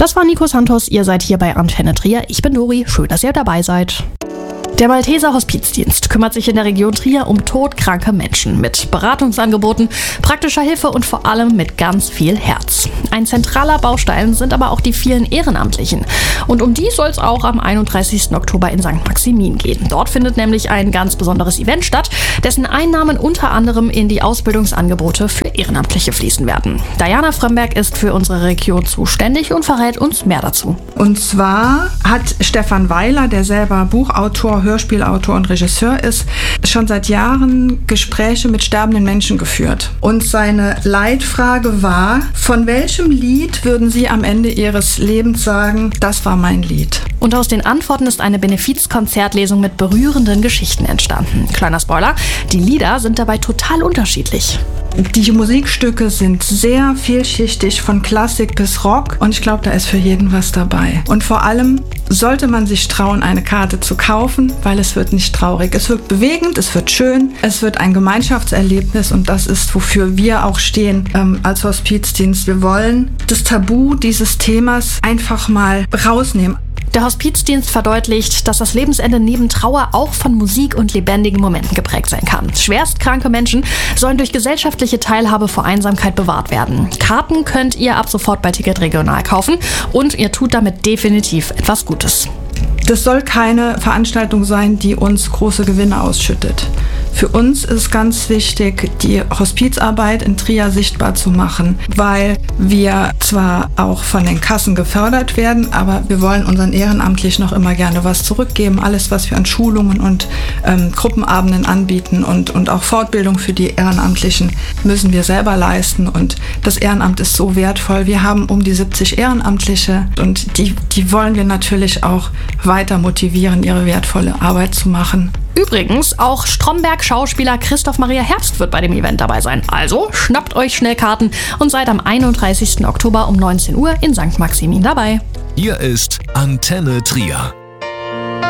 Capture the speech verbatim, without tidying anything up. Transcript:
Das war Nico Santos, ihr seid hier bei Antenne Trier. Ich bin Dori, schön, dass ihr dabei seid. Der Malteser Hospizdienst kümmert sich in der Region Trier um todkranke Menschen mit Beratungsangeboten, praktischer Hilfe und vor allem mit ganz viel Herz. Ein zentraler Baustein sind aber auch die vielen Ehrenamtlichen. Und um die soll es auch am einunddreißigsten Oktober in Sankt Maximin gehen. Dort findet nämlich ein ganz besonderes Event statt, dessen Einnahmen unter anderem in die Ausbildungsangebote für Ehrenamtliche fließen werden. Diana Frömmberg ist für unsere Region zuständig und verrät uns mehr dazu. Und zwar hat Stefan Weiler, der selber Buchautor, Hörspielautor und Regisseur ist, schon seit Jahren Gespräche mit sterbenden Menschen geführt. Und seine Leitfrage war, von welchem Lied würden Sie am Ende Ihres Lebens sagen, das war mein Lied? Und aus den Antworten ist eine Benefizkonzertlesung mit berührenden Geschichten entstanden. Kleiner Spoiler, die Lieder sind dabei total unterschiedlich. Die Musikstücke sind sehr vielschichtig, von Klassik bis Rock, und ich glaube, da ist für jeden was dabei. Und vor allem sollte man sich trauen, eine Karte zu kaufen, weil es wird nicht traurig. Es wird bewegend, es wird schön, es wird ein Gemeinschaftserlebnis, und das ist, wofür wir auch stehen ähm, als Hospizdienst. Wir wollen das Tabu dieses Themas einfach mal rausnehmen. Der Hospizdienst verdeutlicht, dass das Lebensende neben Trauer auch von Musik und lebendigen Momenten geprägt sein kann. Schwerstkranke Menschen sollen durch gesellschaftliche Teilhabe vor Einsamkeit bewahrt werden. Karten könnt ihr ab sofort bei Ticket Regional kaufen und ihr tut damit definitiv etwas Gutes. Das soll keine Veranstaltung sein, die uns große Gewinne ausschüttet. Für uns ist ganz wichtig, die Hospizarbeit in Trier sichtbar zu machen, weil wir zwar auch von den Kassen gefördert werden, aber wir wollen unseren Ehrenamtlichen noch immer gerne was zurückgeben. Alles, was wir an Schulungen und ähm, Gruppenabenden anbieten und, und auch Fortbildung für die Ehrenamtlichen, müssen wir selber leisten. Und das Ehrenamt ist so wertvoll. Wir haben um die siebzig Ehrenamtliche, und die, die wollen wir natürlich auch weiter motivieren, ihre wertvolle Arbeit zu machen. Übrigens, auch Stromberg-Schauspieler Christoph Maria Herbst wird bei dem Event dabei sein. Also schnappt euch schnell Karten und seid am einunddreißigsten Oktober um neunzehn Uhr in Sankt Maximin dabei. Hier ist Antenne Trier.